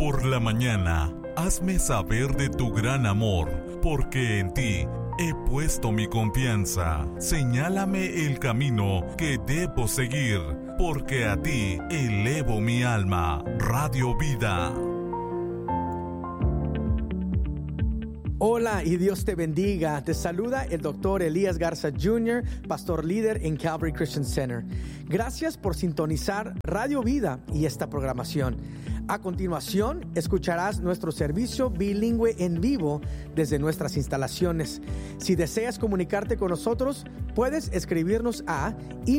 Por la mañana, hazme saber de tu gran amor, porque en ti he puesto mi confianza. Señálame el camino que debo seguir, porque a ti elevo mi alma. Radio Vida. Hola y Dios te bendiga. Te saluda el Dr. Elías Garza Jr., pastor líder en Calvary Christian Center. Gracias por sintonizar Radio Vida y esta programación. A continuación, escucharás nuestro servicio bilingüe en vivo desde nuestras instalaciones. Si deseas comunicarte con nosotros, puedes escribirnos a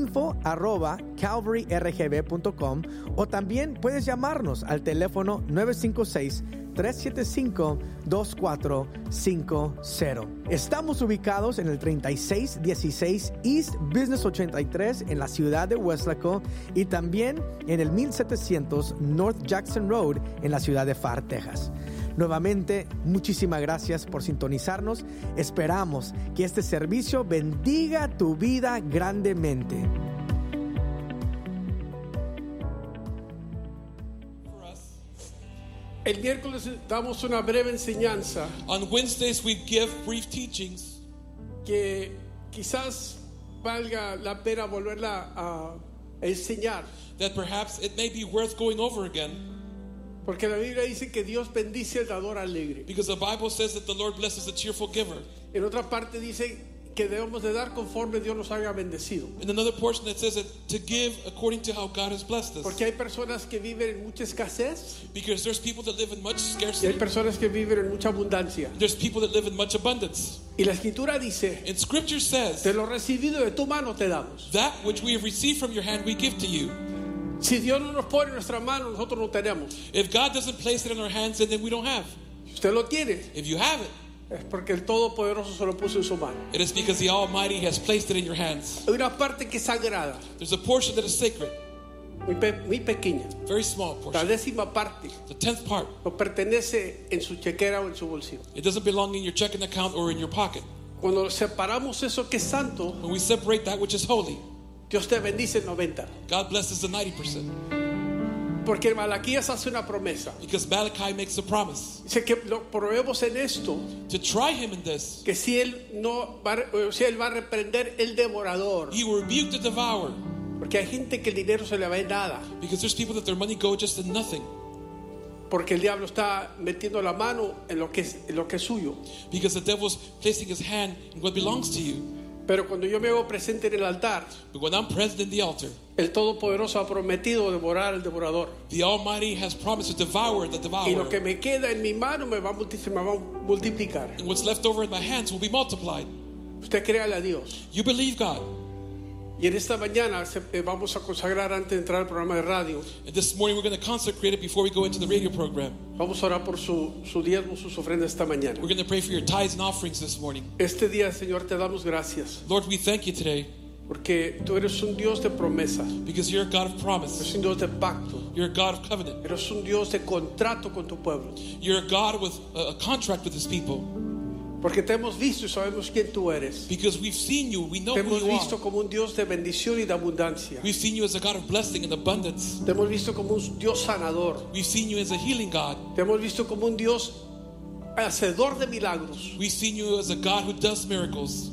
info@calvaryrgb.com o también puedes llamarnos al teléfono 956-375-2450. Estamos ubicados en el 3616 East Business 83 en la ciudad de Weslaco y también en el 1700 North Jackson Road en la ciudad de Pharr, Texas. Nuevamente, muchísimas gracias por sintonizarnos. Esperamos que este servicio bendiga tu vida grandemente. El miércoles damos una breve enseñanza On Wednesdays, we give brief teachings que quizás valga la pena volverla a enseñar, that perhaps it may be worth going over again, porque la Biblia dice que Dios bendice al dador alegre. because the Bible says that the Lord blesses the cheerful giver. En otra parte dice que debemos de dar conforme Dios nos haya bendecido, In another portion, it says that to give according to how God has blessed us. porque hay personas que viven en mucha escasez Because there's people that live in much y hay scarcity, personas que viven en mucha abundancia. there's people that live in much abundance. Y la Escritura dice: And Scripture says, de lo recibido de tu mano te damos. that which we have received from your hand we give to you. Si Dios no nos pone en nuestra mano, nosotros no tenemos. If God doesn't place it in our hands, then we don't have. Si usted lo tiene, If you have it, es porque el Todopoderoso se lo puso en su mano. it is because the Almighty has placed it in your hands. Hay una parte que es sagrada, There's a portion that is sacred, muy pequeña. very small La portion. 10ª parte The 10th part. no pertenece en su chequera o en su bolsillo. It doesn't belong in your checking account or in your pocket. Cuando separamos eso que es santo, When we separate that which is holy, Dios te bendice el 90%. God blesses the 90%. Porque Malaquías hace una promesa. Because Malachi makes a promise Dice que lo probemos en esto, to try him in this. que si él va a reprender el devorador. He will rebuke the devourer. Porque hay gente que el dinero se le va en nada. Because there's people that their money go just in nothing. Porque el diablo está metiendo la mano en lo que es suyo. Because the devil's placing his hand in what belongs to you. Pero cuando yo me hago presente en el altar, But when I'm present in the altar, el Todopoderoso ha prometido devorar al devorador. the Almighty has promised to devour the Y devourer. lo que me queda en mi mano se me va a multiplicar. And what's left over in my hands will be multiplied. Usted créale a Dios. You believe God. Y en esta mañana vamos a consagrar antes de entrar al programa de radio. And this morning we're going to consecrate it before we go into the radio program. Vamos a orar por su diezmo, sus ofrendas esta mañana. We're going to pray for your tithes and offerings this morning. Este día, Señor, te damos gracias. Lord, we thank you today Porque tú eres un Dios de promesa. because you're a God of promise. Eres un Dios de pacto. You're a God of covenant. Eres un Dios de contrato con tu pueblo. You're a God with a contract with his people. Porque te hemos visto y sabemos quién tú eres. Because we've seen you, we know Te who hemos you visto are. como un Dios de bendición y de abundancia. We've seen you as a God of blessing and abundance. Te hemos visto como un Dios sanador. We've seen you as a healing God. Te hemos visto como un Dios hacedor de milagros. We've seen you as a God who does miracles.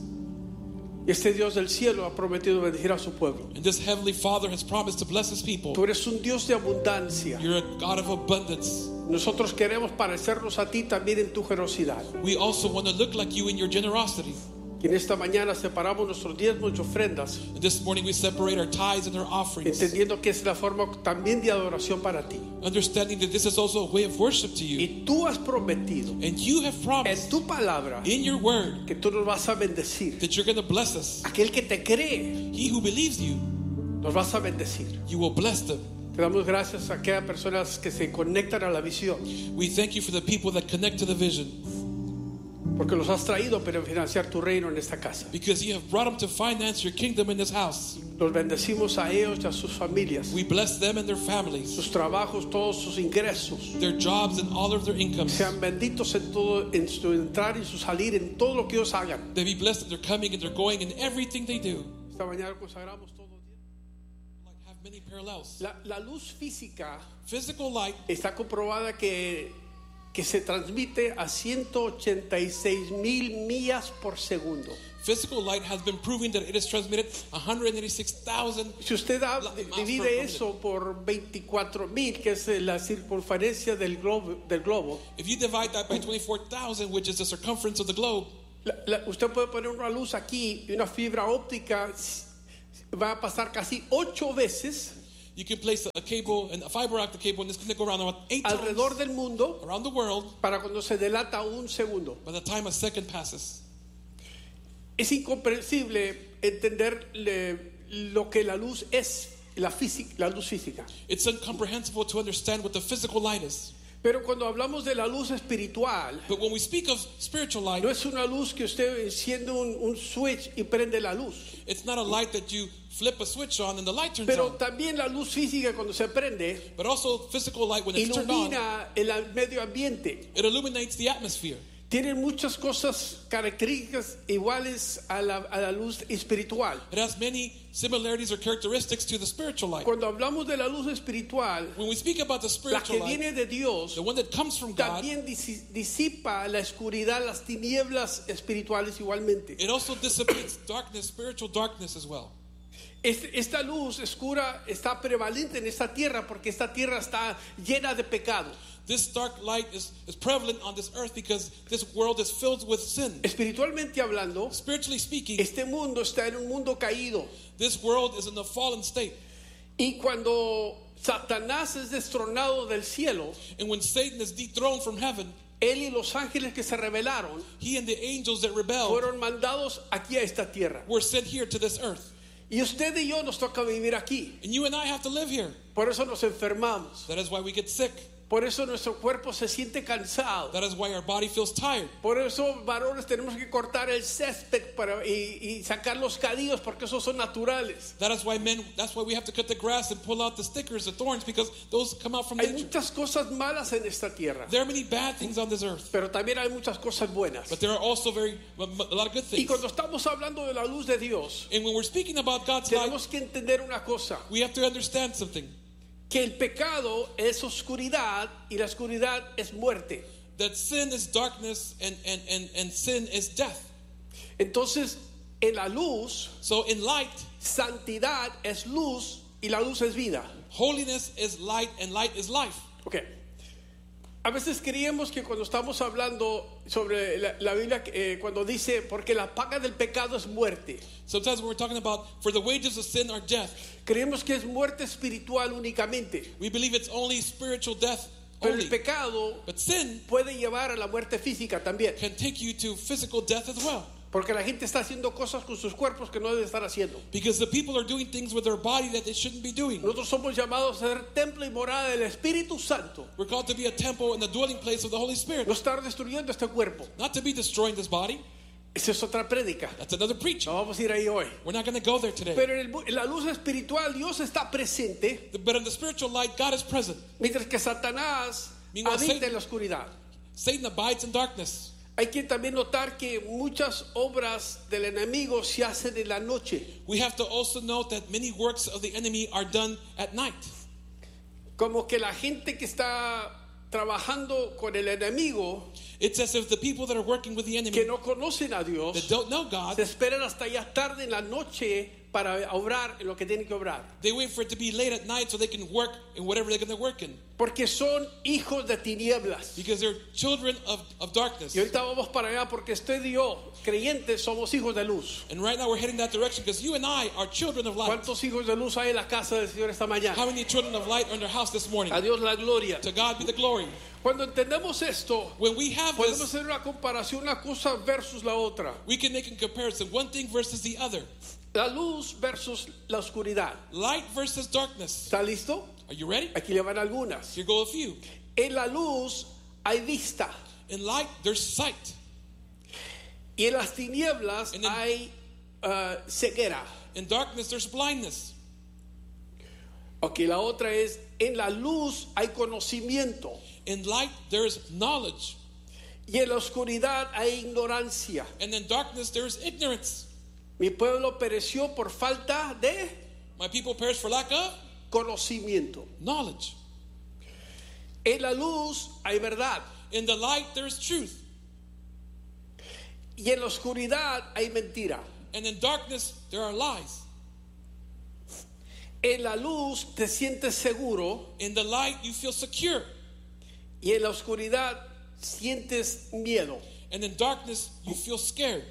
Y este Dios del cielo ha prometido bendecir a su pueblo. And this Heavenly Father has promised to bless his people. Tú eres un Dios de abundancia. You're a God of abundance. Nosotros queremos parecernos a ti también en tu generosidad. We also want to look like you in your generosity. Y en esta mañana separamos nuestros diezmos y ofrendas, And this morning we separate our tithes and our offerings, entendiendo que es la forma también de adoración para ti. understanding that this is also a way of worship to you. Y tú has prometido And you have en promised tu palabra in your word que tú nos vas a bendecir. that you're going to bless us. Aquel que te cree, He who believes you, nos vas a bendecir. you will bless them. Te damos gracias a aquellas personas que se conectan a la visión, We thank you for the people that connect to the vision, porque los has traído para financiar tu reino en esta casa. because you have brought them to finance your kingdom in this house. Los bendecimos a ellos y a sus familias, We bless them and their families, sus trabajos, todos sus ingresos. their jobs and all of their incomes. Sean benditos en todo, en su entrar y su salir, en todo lo que ellos hagan. They be blessed in their coming and their going and everything they do. Esta mañana consagramos todo. Like have many parallels. La luz física Physical light está comprobada que se transmite a 186,000 millas por segundo. Physical light has been proving that it is transmitted 186,000. Si usted divide eso por 24,000, que es la circunferencia del globo, If you divide that by 24,000, which is the circumference of the globe, usted puede poner una luz aquí y una fibra óptica va a pasar casi 8 veces you can place a cable and a fiber optic cable, and it's going to go around about 8 alrededor times del mundo around the world para cuando se dilata un segundo. by the time a second passes. Es incomprensible entender lo que la luz es, la luz física. It's incomprehensible to understand what the physical light is. Pero cuando hablamos de la luz espiritual, But when we speak of spiritual light, no es una luz que usted enciende un switch y prende la luz. it's not a light that you flip a switch on and the light turns Pero on. también la luz física cuando se prende But also physical light, when it's turned on, ilumina el medio ambiente. it illuminates the atmosphere. Tiene muchas cosas características iguales a la luz espiritual. It has many similarities or characteristics to the spiritual light. Cuando hablamos de la luz espiritual, When we speak about the la spiritual que light, viene de Dios, the one that comes from God, también disipa la oscuridad, las tinieblas espirituales igualmente. it also dissipates darkness, spiritual darkness as well. Esta luz oscura está prevalente en esta tierra porque esta tierra está llena de pecado. This dark light is prevalent on this earth because this world is filled with sin. Espiritualmente hablando, Spiritually speaking, este mundo está en un mundo caído. this world is in a fallen state. Y cuando Satanás es destronado del cielo, And when Satan is dethroned from heaven, él y los ángeles que se rebelaron he and the angels that rebelled fueron mandados aquí a esta tierra. were sent here to this earth. Y usted y yo nos toca vivir aquí. And you and I have to live here. Por eso nos enfermamos. That is why we get sick. Por eso nuestro cuerpo se siente cansado. That is why our body feels tired. Por eso, varones, tenemos que cortar el césped y sacar los cadillos porque esos son naturales. That is why that's why we have to cut the grass and pull out the stickers, the thorns, because those come out from Hay nature. muchas cosas malas en esta tierra, There are many bad things on this earth, pero también hay muchas cosas buenas. but there are also a lot of good Y things. cuando estamos hablando de la luz de Dios, And when we're speaking about God's light, tenemos que entender una cosa, we have to understand something. que el pecado es oscuridad y la oscuridad es muerte. That sin is darkness and sin is death. Entonces, en la luz, So in light, santidad es luz y la luz es vida. holiness is light and light is life. Ok. A veces creemos que cuando estamos hablando sobre la Biblia, cuando dice, porque la paga del pecado es muerte, Sometimes when we're talking about for the wages of sin are death, creemos que es muerte espiritual únicamente. we believe it's only spiritual death Pero el only. pecado But sin puede llevar a la muerte física también. can take you to physical death as well. Porque la gente está haciendo cosas con sus cuerpos que no debe estar haciendo. Because the people are doing things with their body that they shouldn't be doing. Nosotros somos llamados a ser templo y morada del Espíritu Santo. We're called to be a temple and the dwelling place of the Holy Spirit. No estar destruyendo este cuerpo. Not to be destroying this body. Esa es otra prédica. That's another preaching. No vamos a ir ahí hoy. We're not going to go there today. Pero en la luz espiritual Dios está presente, But in the spiritual light, God is present. mientras que Satanás Meanwhile, habita en la oscuridad. Satan abides in darkness. Hay que también notar que muchas obras del enemigo se hacen en la noche. We have to also note that many works of the enemy are done at night. Como que la gente que está trabajando con el enemigo, It's as if the people that are working with the que enemy no conocen a Dios, that don't know God, se esperan hasta ya tarde en la noche para obrar en lo que tienen que obrar. they wait for it to be late at night so they can work in whatever they're going to work in. Porque son hijos de tinieblas. Because they're children of darkness. Y ahorita vamos para allá porque usted y yo, creyentes, somos hijos de luz. And right now we're heading that direction because you and I are children of light. ¿Cuántos hijos de luz hay en la casa del Señor esta mañana? How many children of light are in their house this morning? A Dios la gloria. To God be the glory. Cuando entendemos esto, When we have podemos this, hacer una comparación, una cosa versus la otra. we can make a comparison. One thing versus the other. La luz versus la oscuridad. Light versus darkness. ¿Está listo? Are you ready? Aquí le van algunas. Here go a few. En la luz hay vista In light, there's sight. y en las tinieblas And then- hay ceguera. In darkness, there's blindness. Ok, la otra es, en la luz hay conocimiento In light, there's knowledge. y en la oscuridad hay ignorancia. And in darkness, there's ignorance. Mi pueblo pereció por falta de My people perish for lack of conocimiento. Knowledge. En la luz hay verdad In the light, there is truth. y en la oscuridad hay mentira. And in darkness, there are lies. En la luz te sientes seguro In the light, you feel secure. y en la oscuridad sientes miedo. And in darkness, you feel scared.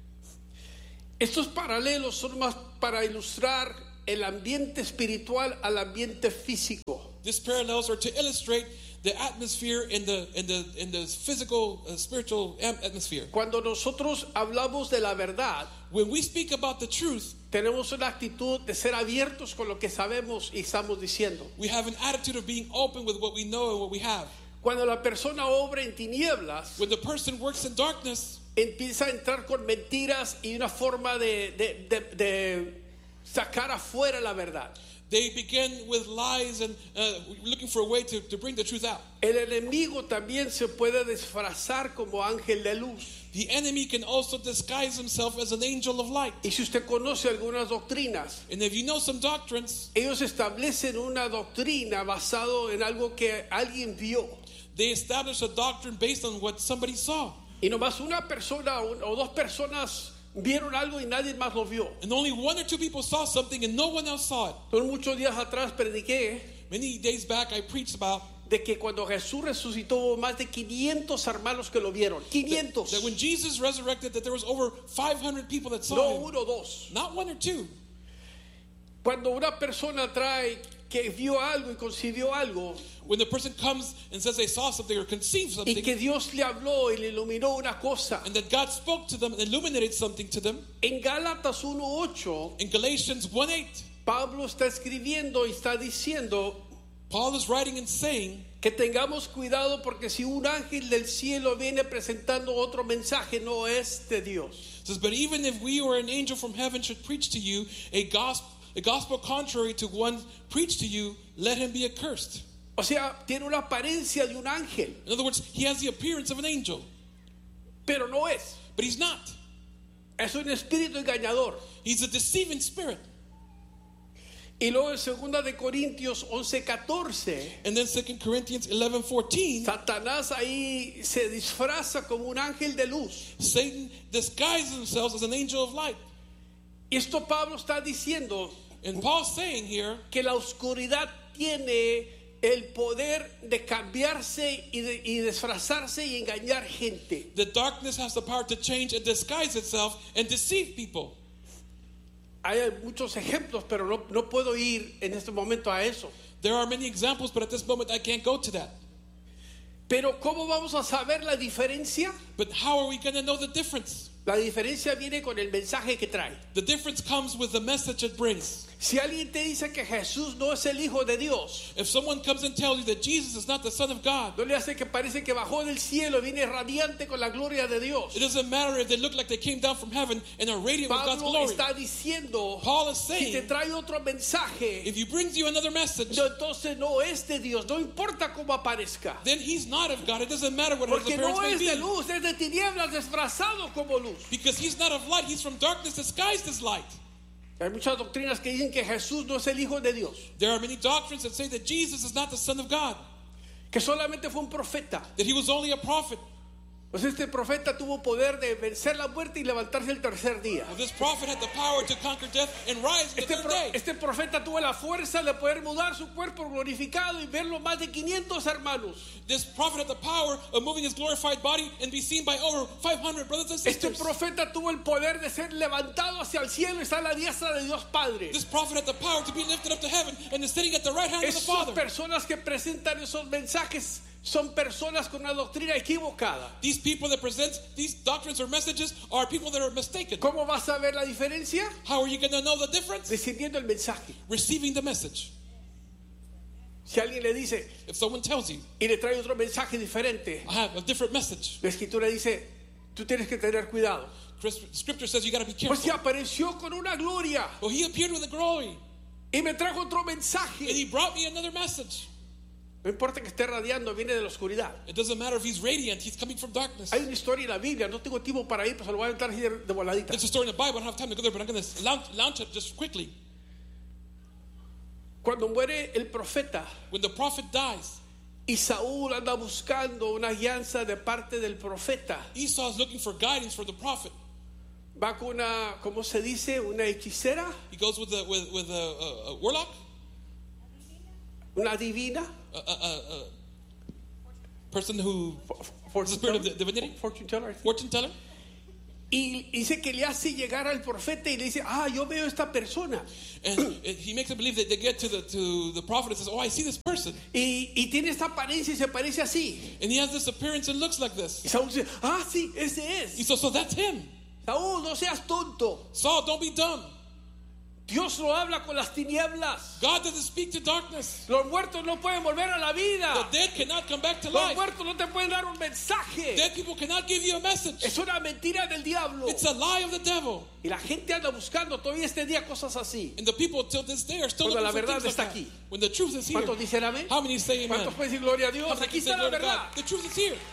Estos paralelos son más para ilustrar el ambiente espiritual al ambiente físico. These parallels are to illustrate the atmosphere in the physical, spiritual atmosphere. Cuando nosotros hablamos de la verdad, When we speak about the truth, tenemos una actitud de ser abiertos con lo que sabemos y estamos diciendo. we have an attitude of being open with what we know and what we have. Cuando la persona obra en tinieblas, When the person works in darkness, empieza a entrar con mentiras y una forma de sacar afuera la verdad. they begin with lies and looking for a way to bring the truth out. El enemigo también se puede disfrazar como ángel de luz. The enemy can also disguise himself as an angel of light. Y si usted conoce algunas doctrinas, And if you know some doctrines, ellos establecen una doctrina basado en algo que alguien vio. they establish a doctrine based on what somebody saw. Y nomás una persona o dos personas vieron algo y nadie más lo vio. And only one or two people saw something and no one else saw it. Entonces, muchos días atrás prediqué Many days back, I preached about de que cuando Jesús resucitó hubo más de 500 hermanos que lo vieron. 500. that when Jesus resurrected, that there was over 500 people that saw No him. uno o dos. Not one or two. Cuando una persona trae que vio algo y concibió algo When the person comes and says they saw something or conceived y something, que Dios le habló y le iluminó una cosa. and that God spoke to them and illuminated something to them, En Gálatas 1:8 in Galatians 1:8, Pablo está escribiendo y está diciendo Paul is writing and saying que tengamos cuidado porque si un ángel del cielo viene presentando otro mensaje no es de Dios. says, but even if we or an angel from heaven should preach to you a gospel contrary to one preached to you, let him be accursed. O sea, tiene una apariencia de un ángel, In other words, he has the appearance of an angel, pero no es. but he's not. Es un espíritu engañador. He's a deceiving spirit. Y luego en 2 de Corintios 11:14, And then 2 Corinthians 11:14, Satanás ahí se disfraza como un ángel de luz. Satan disguises himself as an angel of light. Y esto Pablo está diciendo And Paul's saying here que la oscuridad tiene el poder de cambiarse y disfrazarse y engañar gente. the darkness has the power to change and disguise itself and deceive people. Hay muchos ejemplos, pero no puedo ir en este momento a eso. There are many examples, but at this moment I can't go to that. Pero ¿cómo vamos a saber la diferencia? But how are we going to know the difference? La diferencia viene con el mensaje que trae. The difference comes with the message it brings. Si alguien te dice que Jesús no es el Hijo de Dios, If someone comes and tells you that Jesus is not the Son of God, no le hace que parece que bajó del cielo, viene radiante con la gloria de Dios. it doesn't matter if they look like they came down from heaven and are radiant with God's Pablo glory. está diciendo, Paul is si te saying, trae otro mensaje, if he brings you another message, no, entonces no es de Dios, no importa cómo aparezca. then he's not of God. It doesn't matter what his Porque appearance no may es de be. luz, es de tinieblas disfrazado como luz. Because he's not of light, he's from darkness disguised as light. Hay muchas doctrinas que dicen que Jesús no es el Hijo de Dios, There are many doctrines that say that Jesus is not the Son of God, que solamente fue un profeta. that he was only a prophet. Pues este profeta tuvo poder de vencer la muerte y levantarse el tercer día. Well, this prophet had the power to conquer death and rise on the third day. Este profeta tuvo la fuerza de poder mudar su cuerpo glorificado y verlo más de 500 hermanos. This prophet had the power of moving his glorified body and be seen by over 500 brothers and Este sisters. profeta tuvo el poder de ser levantado hacia el cielo y está a la diestra de Dios Padre. This prophet had the power to be lifted up to heaven and is sitting at the right hand of the Esas Father. personas que presentan esos mensajes son personas con una doctrina equivocada. These people that present these doctrines or messages are people that are mistaken. ¿Cómo vas a ver la diferencia? How are you going to know the difference? Recibiendo el mensaje. Receiving the message. Si alguien le dice If someone tells you, y le trae otro mensaje diferente, I have a different message, la escritura dice, tú tienes que tener cuidado. Scripture says you got to be Pues se careful. apareció con una gloria Well, he appeared with a glory y me trajo otro and mensaje. he brought me another message. No importa que esté radiando, viene de la oscuridad. It doesn't matter if he's radiant, he's coming from darkness. Hay una historia en la Biblia, no tengo tiempo para ir, pues se lo voy a aventar así de voladita. It's a story in the Bible. I don't have time to go there, but I'm going to launch it just quickly. Cuando muere el profeta when the prophet dies, y Saúl anda buscando una guianza de parte del profeta, Esau is looking for guidance from the prophet. va con una, ¿cómo se dice? Una hechicera, He goes with a warlock, una divina, a person who fortune is the spirit of teller, divinity, fortune teller, I think. fortune teller. Y dice que le hace llegar al profeta y le dice, yo veo esta persona. And he makes them believe that they get to the prophet and says, oh, I see this person. Y tiene esta apariencia y se parece así. And he has this appearance and looks like this. Y Saúl dice, sí, ese es. He says, so that's him. Saúl, no seas tonto. Saul, don't be dumb. Dios no habla con las tinieblas. God doesn't speak to darkness. Los muertos no pueden volver a la vida. The dead cannot come back to Los life. muertos no te pueden dar un mensaje. Dead people cannot give you a message. Es una mentira del diablo. It's a lie of the devil. Y la gente anda buscando todavía este día cosas así. And the people till this day are still Cuando looking la for verdad things like está that. aquí. When the truth is here. ¿Cuántos dicen amén? How many say amen? ¿Cuántos pueden decir gloria a Dios? How many Aquí say está la glory to verdad. God? The truth is here.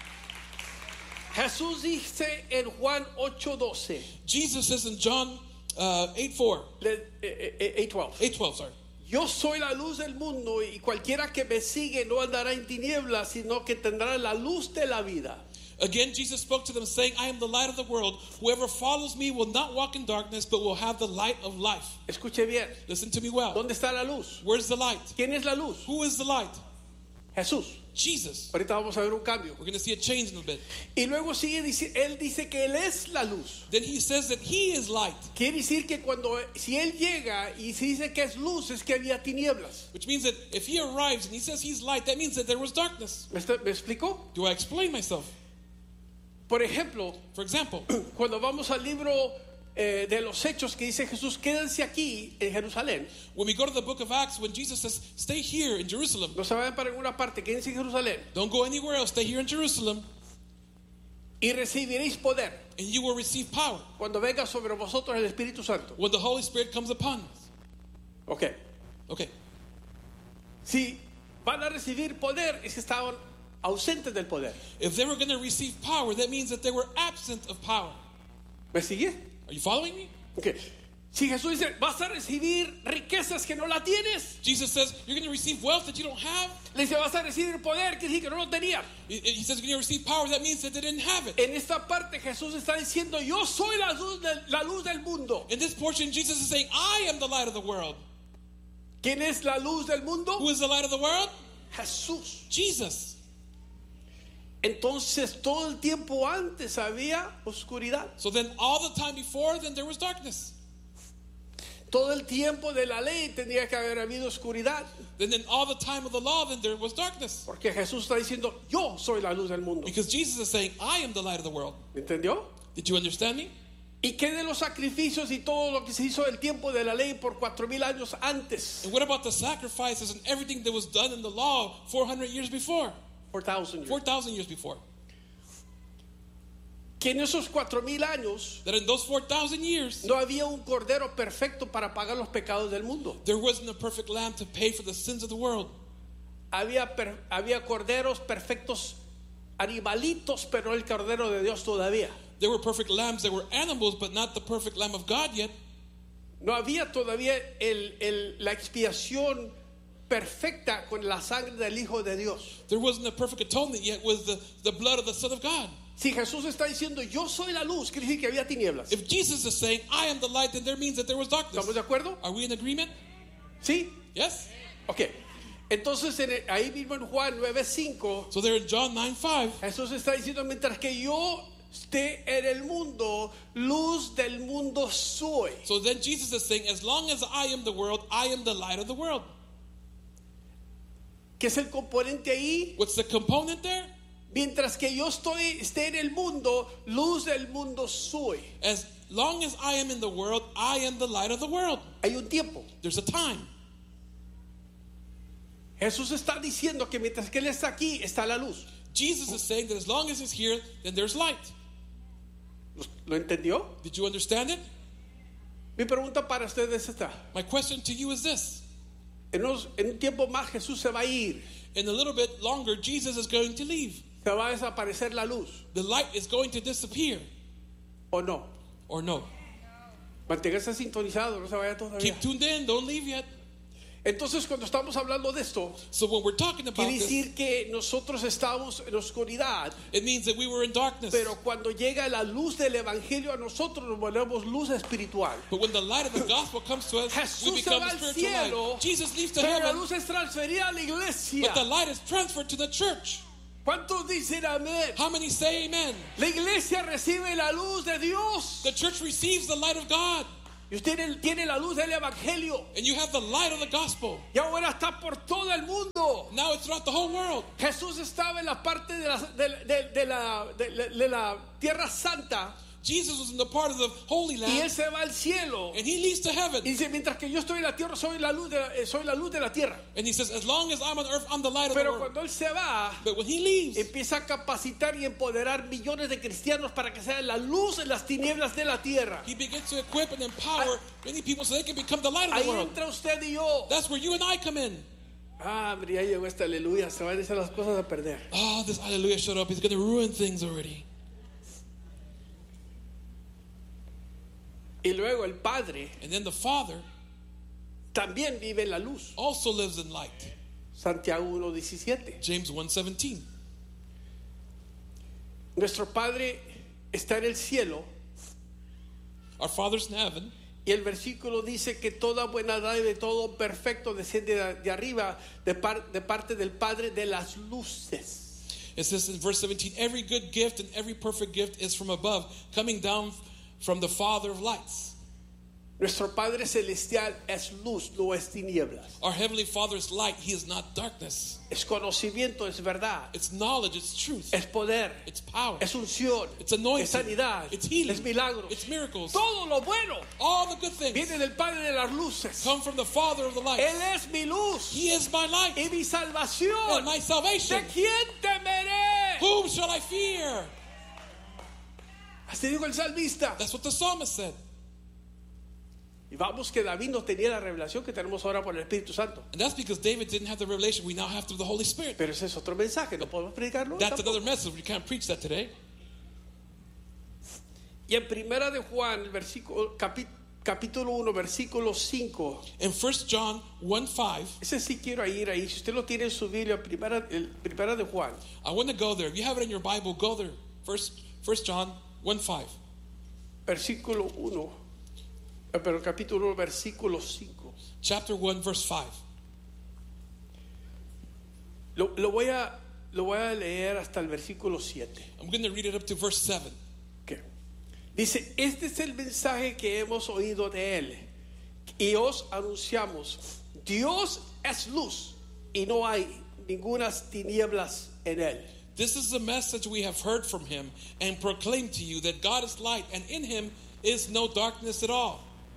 Jesús dice en Juan 8:12. Jesus says in John 8:4. 8:12. 8:12, sorry. Yo soy la luz del mundo y cualquiera que me sigue no andará en tinieblas, sino que tendrá la luz de la vida. Again, Jesus spoke to them, saying, I am the light of the world. Whoever follows me will not walk in darkness, but will have the light of life. Escuche bien. Listen to me well. ¿Dónde está la luz? Where's the light? ¿Quién es la luz? Who is the light? Jesús. Jesus. Ahorita vamos a ver un cambio. We're going to see a change in a bit. Y luego sigue, él dice que él es la luz. Then he says that he is light, Quiere decir que si él llega y se dice que es luz, es que había tinieblas. which means that if he arrives and he says he's light, that means that there was darkness. ¿Me explico? Do I explain myself? Por ejemplo, For example, cuando vamos al libro de los Hechos que dice Jesús, quédense aquí en Jerusalén. when we go to the book of Acts, when Jesus says, stay here in Jerusalem, No se vayan para ninguna parte, quédense en Jerusalén. don't go anywhere else, stay here in Jerusalem, Y recibiréis poder and you will receive power cuando venga sobre vosotros el Espíritu Santo. when the Holy Spirit comes upon us. Ok. Okay. Si van a recibir poder, es que estaban ausentes del poder. If they were going to receive power, that means that they were absent of power. ¿Me sigue? Are you following me? Ok. Si Jesús dice, vas a recibir riquezas que no la tienes, Jesus says, you're going to receive wealth that you don't have. le dice, vas a recibir poder, que decir que no lo tenían. He says, you're going to receive power, that means that they didn't have it. En esta parte Jesús está diciendo, yo soy la luz del mundo. In this portion, Jesus is saying, I am the light of the world. ¿Quién es la luz del mundo? Who is the light of the world? Jesús. Jesus. Entonces todo el tiempo antes había oscuridad. So then all the time before, then there was darkness. Todo el tiempo de la ley tendría que haber habido oscuridad. Then all the time of the law, then there was darkness. Porque Jesús está diciendo, yo soy la luz del mundo. Because Jesus is saying, I am the light of the world. ¿Entendió? Did you understand me? ¿Y qué de los sacrificios y todo lo que se hizo del tiempo de la ley por 4,000 años antes? And what about the sacrifices and everything that was done in the law 400 years before? 4,000 years. 4,000 years before. Que en esos 4,000 años That in those 4,000 years, no había un cordero perfecto para pagar los pecados del mundo. there wasn't a perfect lamb to pay for the sins of the world. Había corderos perfectos, animalitos, pero no el cordero de Dios todavía. There were perfect lambs that were animals, but not the perfect lamb of God yet. No había todavía la expiación perfecta con la sangre del Hijo de Dios. There wasn't a perfect atonement yet with the blood of the Son of God. Si Jesús está diciendo, yo soy la luz, quiere decir que había tinieblas. If Jesus is saying, I am the light, then there means that there was darkness. ¿Estamos de acuerdo? Are we in agreement? ¿Sí? Yes? Ok. Entonces ahí mismo en Juan 9:5, So there in John 9:5, Jesús está diciendo, mientras que yo esté en el mundo, luz del mundo soy. so then Jesus is saying, as long as I am the world, I am the light of the world. ¿Qué es el componente ahí? What's the component there? Mientras que yo esté en el mundo, luz del mundo soy. As long as I am in the world, I am the light of the world. Hay un tiempo. There's a time. Jesús está diciendo que mientras que Él está aquí, está la luz. Jesus is saying that as long as he's here, then there's light. ¿Lo entendió? Did you understand it? Mi pregunta para ustedes está. My question to you is this. En un tiempo más Jesús se va a ir. In a little bit longer, Jesus is going to leave. Se va a desaparecer la luz. The light is going to disappear. ¿O no? Or no? Manténgase sintonizado, no se vaya todavía. Keep tuned in, don't leave yet. Entonces, cuando estamos hablando de esto, So when we're talking about quiere this, decir que nosotros estamos en oscuridad, it means that we were in darkness. pero cuando llega la luz del evangelio a nosotros nos volvemos luz espiritual. But when the light of the gospel comes to us, we Jesús se become va a al spiritual cielo, light. Jesus leaves to pero la heaven, luz es transferida a la iglesia. but the light is transferred to the church. ¿Cuántos dicen amén? How many say amen? La iglesia recibe la luz de Dios. The church receives the light of God, Y usted tiene la luz del evangelio. and you have the light of the gospel. Y ahora está por todo el mundo. Now it's throughout the whole world. Jesús estaba en la parte de la tierra santa. Jesus was in the part of the Holy Y él Land, se va al cielo. and he leads to heaven. Y dice, mientras que yo estoy en la tierra, soy la luz de la tierra. And he says, as long as I'm on earth, I'm the light of the Pero world. cuando él se va, But when he leaves, empieza a capacitar y empoderar millones de cristianos para que sean la luz en las tinieblas de la tierra. he begins to equip and empower many people so they can become the light of Ahí the world. entra usted y yo. That's where you and I come in. Ah, hombre, ya llegó esta aleluya. Se van a hacer las cosas a perder. Oh, this hallelujah showed up. He's going to ruin things already. Y luego el Padre And then the Father también vive en la luz. also lives in light. Santiago 1:17. James 1:17. Nuestro Padre está en el cielo. Our Father's in heaven. Y el versículo dice que toda buena dádiva y todo perfecto desciende de arriba de parte del Padre de las luces. It says in verse 17, every good gift and every perfect gift is from above, coming down from the Father of lights. Nuestro Padre Celestial es luz, no es tinieblas. Our Heavenly Father is light. He is not darkness. Es conocimiento, es verdad. It's knowledge. It's truth. Es poder. It's power. Es unción. It's anointing. Es sanidad. It's healing. Es milagros. It's miracles. Todo lo bueno All the good things viene del Padre de las luces. come from the Father of the lights. Él es mi luz He is my light y mi salvación. and my salvation. ¿De quién temeré? Whom shall I fear? Así dijo el salmista. That's what the psalmist said. Y vamos que David no tenía la revelación que tenemos ahora por el Espíritu Santo. And that's because David didn't have the revelation we now have through the Holy Spirit. Pero ese es otro mensaje, no podemos predicarlo. That's tampoco. another message. We can't preach that today. Y en Primera de Juan, el versículo, capítulo 1, versículo 5. In 1 John 1:5, Ese sí quiero ir ahí. Si usted lo tiene en su Biblia, Primera de Juan. I want to go there. If you have it in your Bible, go there. 1 John 1:5. Versículo 1. Pero capítulo 1, versículo 5. Chapter 1, verse 5. Lo voy a leer hasta el versículo 7. I'm going to read it up to verse 7. ¿Qué? Dice, este es el mensaje que hemos oído de él y os anunciamos. Dios es luz y no hay ningunas tinieblas en él. This is the message we have heard from him and proclaim to you, that God is light and in him is no darkness at all.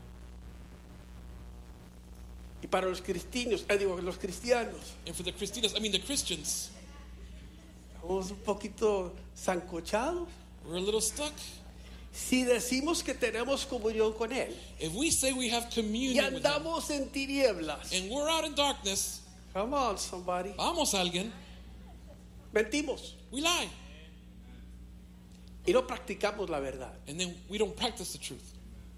Y para los cristianos, los cristianos, And for the Christians, I mean the Christians, estamos un poquito zancochados. we're a little stuck. Si decimos que tenemos comunión con él If we say we have y communion with him andamos en tinieblas, and we're out in darkness, come on somebody, vamos alguien, mentimos we lie. y no practicamos la verdad. And then we don't practice the truth.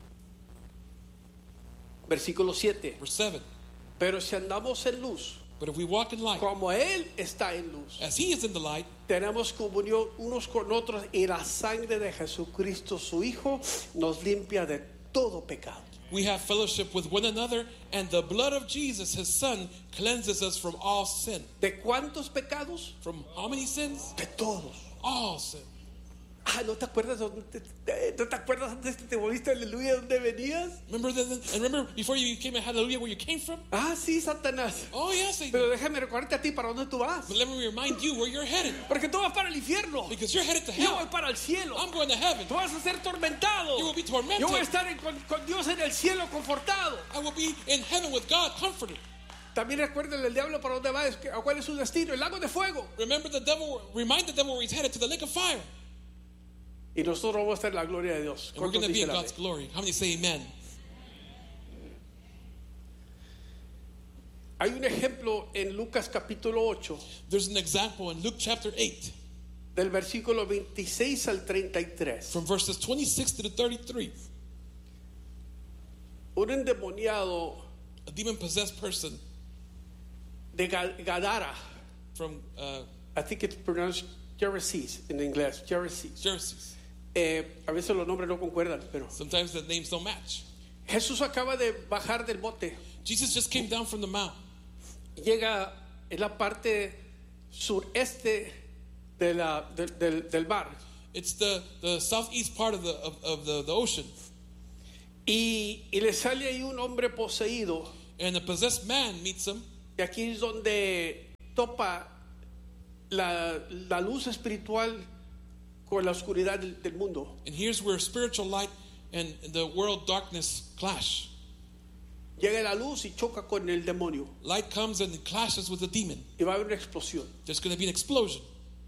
Versículo 7. Verse 7. Pero si andamos en luz, But if we walk in light, como él está en luz, as he is in the light, tenemos comunión unos con otros y la sangre de Jesucristo su Hijo nos limpia de todo pecado. we have fellowship with one another, and the blood of Jesus, his son, cleanses us from all sin. ¿De cuántos pecados? From how many sins? De todos. All sin. Ah, ¿no te acuerdas antes que te volviste aleluya dónde venías? Remember before you came in hallelujah where you came from? Ah, sí, Satanás. Oh yes, Satan. Pero déjame recordarte a ti para dónde tú vas. But let me remind you where you're headed. Porque tú vas para el infierno. Because you're headed to Yo voy hell. para el cielo. I'm going to heaven. Tú vas a ser tormentado. You will be tormented. Yo voy a estar con Dios en el cielo confortado. I will be in heaven with God comforted. También recuerden el diablo para dónde va, a cuál es su destino, el lago de fuego. Remind the devil where he's headed, to the lake of fire. Y nosotros vamos a estar en la gloria de Dios. And we're going to be in Dicen God's amén? glory. How many say amen? Hay un ejemplo en Lucas capítulo 8, There's an example in Luke chapter 8, del versículo 26 al 33. from verses 26 to the 33. Un endemoniado A demon-possessed person de Gadara. from I think it's pronounced Gerasenes en inglés, Gerasenes. Jerseys. A veces los nombres no concuerdan, pero Sometimes the names don't match. Jesús acaba de bajar del bote. Jesus just came down from the mount. Llega en la parte sureste del mar. It's the southeast part of the ocean. Y le sale ahí un hombre poseído. And a possessed man meets him. Y aquí es donde topa la luz espiritual con la oscuridad del mundo. And here's where spiritual light and the world darkness clash. Llega la luz y choca con el demonio. Light comes and it clashes with the demon. Y va a haber una explosión. There's going to be an explosion.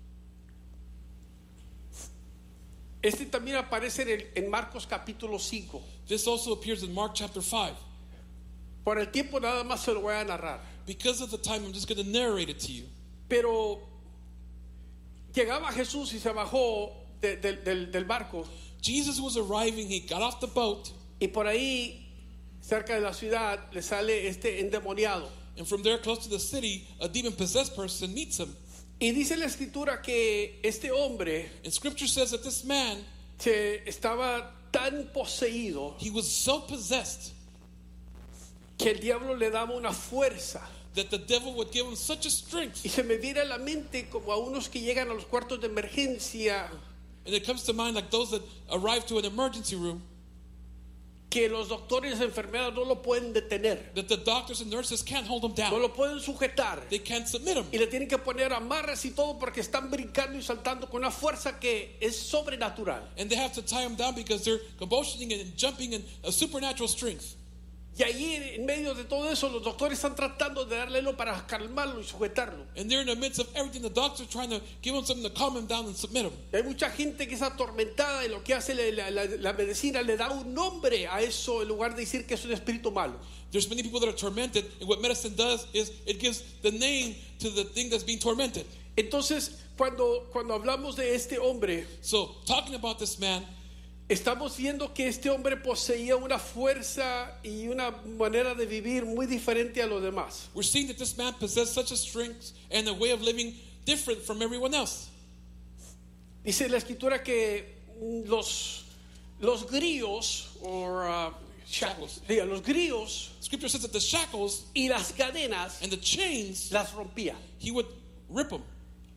Este también aparece en Marcos capítulo 5. This also appears in Mark chapter 5. Por el tiempo nada más se lo voy a narrar. Because of the time, I'm just going to narrate it to you. Pero llegaba Jesús y se bajó del barco. Jesus was arriving. He got off the boat. Y por ahí, cerca de la ciudad, le sale este endemoniado. And from there, close to the city, a demon-possessed person meets him. Y dice la escritura que este hombre And scripture says that this man, estaba tan poseído he was so possessed que el diablo le daba una fuerza. that the devil would give him such a strength. Y se me viene a la mente como a unos que llegan a los cuartos de emergencia, And it comes to mind like those that arrive to an emergency room, que los doctores y enfermeras no lo pueden detener, that the doctors and nurses can't hold him no down. lo pueden sujetar. They can't submit him. Y le tienen que poner amarras y todo porque están brincando y saltando con una fuerza que es sobrenatural. And they have to tie him down because they're convulsioning and jumping in a supernatural strength. Y allí en medio de todo eso los doctores están tratando de darle algo para calmarlo y sujetarlo. And they're in the midst of everything. The doctor's trying to give him something to calm him down and submit him. Y hay mucha gente que es atormentada y lo que hace la medicina le da un nombre a eso en lugar de decir que es un espíritu malo. There's many people that are tormented, and what medicine does is it gives the name to the thing that's being tormented. Entonces cuando hablamos de este hombre, So, talking about this man, estamos viendo que este hombre poseía una fuerza y una manera de vivir muy diferente a los demás. we're seeing that this man possessed such a strength and a way of living different from everyone else. Dice la escritura que los grillos Shackles. los grillos Scripture says that the shackles y las cadenas and the chains, las rompía. he would rip them.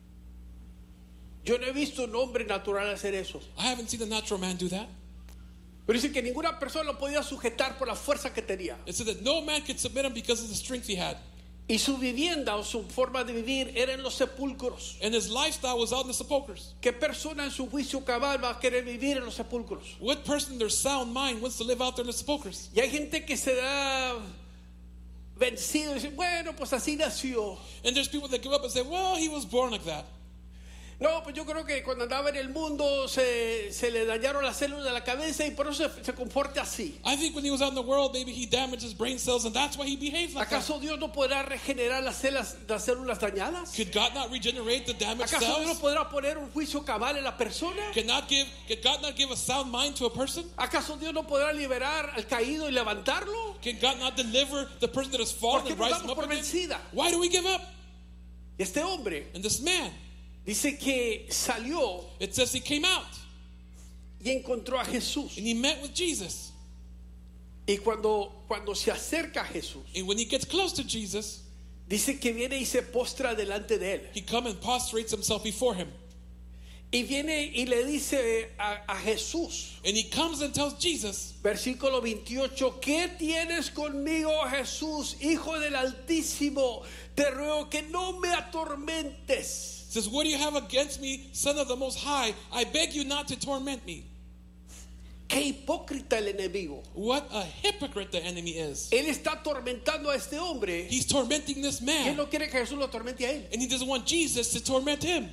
Yo no he visto un hombre natural hacer eso. I haven't seen a natural man do that. Pero dice que ninguna persona lo podía sujetar por la fuerza que tenía. It said that no man could submit him because of the strength he had. Y su vivienda o su forma de vivir era en los sepulcros. And his lifestyle was out in the sepulchres. ¿Qué persona en su juicio cabal va a querer vivir en los sepulcros? What person in their sound mind wants to live out there in the sepulchres? Y hay gente que se da vencido y dice, bueno, pues así nació. And there's people that give up and say, well, he was born like that. No, pues yo creo que cuando andaba en el mundo se le dañaron las células de la cabeza y por eso se comporta así. I think when he was out in the world, maybe he damaged his brain cells and that's why he behaved like that. ¿Acaso Dios no podrá regenerar las células dañadas? Could God not regenerate the damaged ¿Acaso Dios no cells? podrá poner un juicio cabal en la persona? Could God not give a sound mind to a person? ¿Acaso Dios no podrá liberar al caído y levantarlo? Can God not deliver the person that has fallen ¿Por qué and nos rise him damos up por again? vencida? Why do we give up? Y este hombre And this man, dice que salió it says he came out y encontró a Jesús. and he met with Jesus. Y cuando se acerca a Jesús, And when he gets close to Jesus, dice que viene y se postra delante de él. he comes and prostrates himself before him. Y viene y le dice a Jesús, And he comes and tells Jesus, versículo 28, ¿qué tienes conmigo, Jesús, Hijo del Altísimo? Te ruego que no me atormentes. says, what do you have against me, Son of the Most High? I beg you not to torment me. Qué hipócrita el enemigo. What a hypocrite the enemy is. Él está atormentando a este hombre He's tormenting this y él man, no quiere que Jesús lo atormente a él. and he doesn't want Jesus to torment him.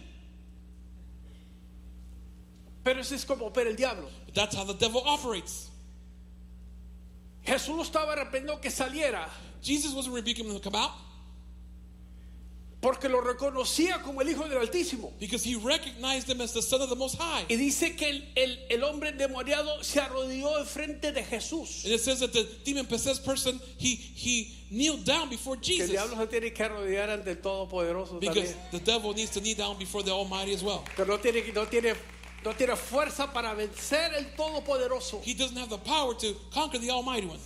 Pero eso es como opera el diablo. But that's how the devil operates. Jesús lo estaba reprendiendo que saliera, Jesus wasn't rebuking him to come out, Porque lo reconocía como el Hijo del Altísimo. Because he recognized him as the Son of the Most High. Y dice que el hombre endemoniado se arrodilló enfrente de Jesús. And it says that the demon-possessed person, he kneeled down before Que el Jesus. diablo se tiene que arrodillar ante el Todopoderoso Because también. the devil needs to kneel down before the Almighty as well. Pero no tiene fuerza para vencer el Todopoderoso. He doesn't have the power to conquer the Almighty One.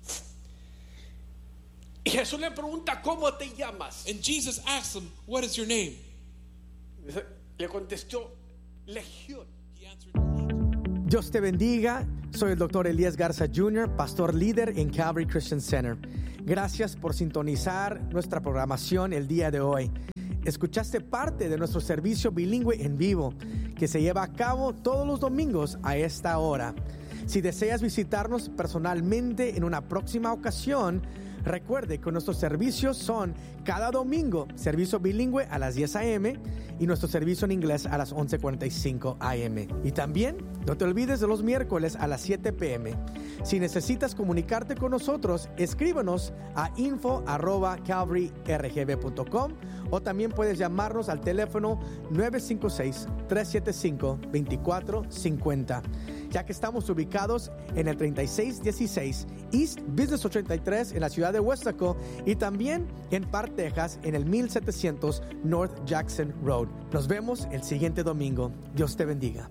Y Jesús le pregunta, ¿cómo te llamas? And Jesus asked him, what is your name? Le contestó, Legión. He answered, Dios te bendiga. Soy el Dr. Elías Garza Jr., pastor líder en Calvary Christian Center. Gracias por sintonizar nuestra programación el día de hoy. Escuchaste parte de nuestro servicio bilingüe en vivo que se lleva a cabo todos los domingos a esta hora. Si deseas visitarnos personalmente en una próxima ocasión, recuerde que nuestros servicios son cada domingo, servicio bilingüe a las 10 a.m. y nuestro servicio en inglés a las 11:45 a.m. Y también no te olvides de los miércoles a las 7 p.m. Si necesitas comunicarte con nosotros, escríbanos a info@calvaryrgb.com o también puedes llamarnos al teléfono 956-375-2450. Ya que estamos ubicados en el 3616 East Business 83 en la ciudad de Weslaco y también en Park, Texas, en el 1700 North Jackson Road. Nos vemos el siguiente domingo. Dios te bendiga.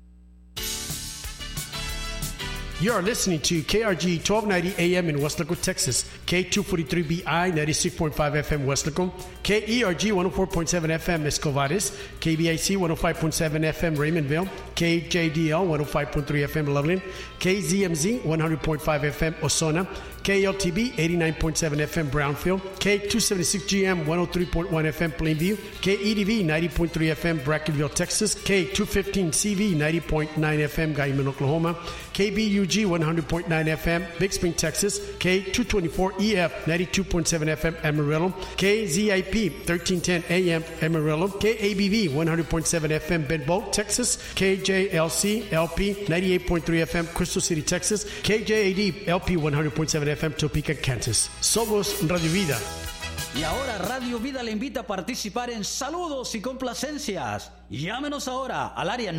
You are listening to KRG 1290 AM in Weslaco, Texas, K243BI 96.5 FM Weslaco, KERG 104.7 FM Escovares, KBIC 105.7 FM Raymondville, KJDL 105.3 FM Loveland, KZMZ 100.5 FM Osona, KLTB 89.7 FM Brownfield, K276GM 103.1 FM Plainview, KEDV 90.3 FM Brackenville, Texas, K215CV 90.9 FM Guyman, Oklahoma, KBUG 100.9 FM Big Spring, Texas, K224EF 92.7 FM Amarillo, KZIP 1310 AM Amarillo, KABV 100.7 FM Benbow, Texas, KJLC LP 98.3 FM Crystal City, Texas, KJAD LP 100.7 FM Topeka, Kansas. Somos Radio Vida. Y ahora Radio Vida le invita a participar en saludos y complacencias. Llámenos ahora al área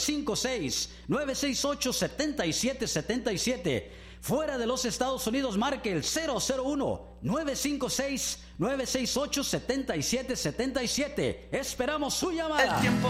956-968-7777. Fuera de los Estados Unidos, marque el 001-956-968-7777. Esperamos su llamada. El tiempo